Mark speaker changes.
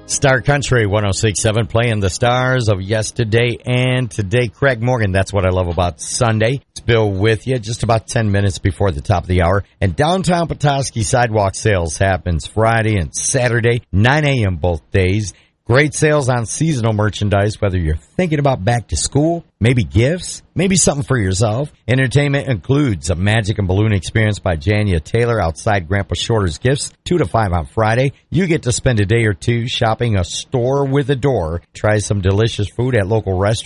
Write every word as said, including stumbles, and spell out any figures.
Speaker 1: Star Country one oh six point seven, playing the stars of yesterday and today. Craig Morgan, that's what I love about Sunday. It's Bill with you just about ten minutes before the top of the hour. And downtown Petoskey sidewalk sales happens Friday and Saturday, nine a.m. both days. Great sales on seasonal merchandise, whether you're thinking about back to school, maybe gifts, maybe something for yourself. Entertainment includes a magic and balloon experience by Jania Taylor outside Grandpa Shorter's Gifts, two to five on Friday. You get to spend a day or two shopping a store with a door. Try some delicious food at local restaurants.